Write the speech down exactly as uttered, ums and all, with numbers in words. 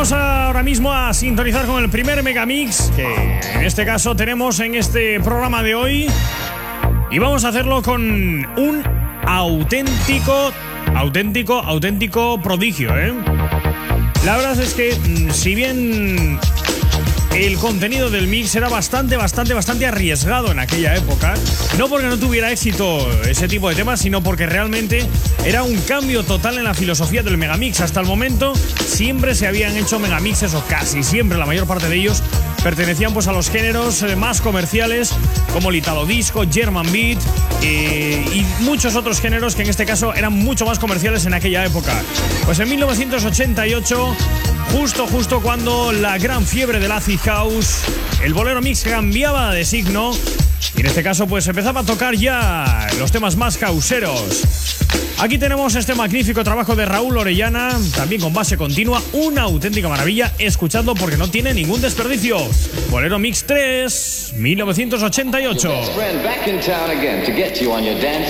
Vamos ahora mismo a sintonizar con el primer Megamix que en este caso tenemos en este programa de hoy. Y vamos a hacerlo con un auténtico, auténtico, auténtico prodigio, ¿eh? La verdad es que, si bien el contenido del mix era bastante, bastante, bastante arriesgado en aquella época, no porque no tuviera éxito ese tipo de temas, sino porque realmente era un cambio total en la filosofía del megamix. Hasta el momento siempre se habían hecho megamixes, o casi siempre, la mayor parte de ellos pertenecían pues a los géneros más comerciales como el italo disco, German beat eh, y muchos otros géneros que en este caso eran mucho más comerciales en aquella época. Pues en mil novecientos ochenta y ocho, justo justo cuando la gran fiebre del acid house, el bolero mix cambiaba de signo y en este caso pues empezaba a tocar ya los temas más causeros. Aquí tenemos este magnífico trabajo de Raúl Orellana, también con base continua, una auténtica maravilla. Escuchadlo porque no tiene ningún desperdicio. Bolero Mix tres, mil novecientos ochenta y ocho.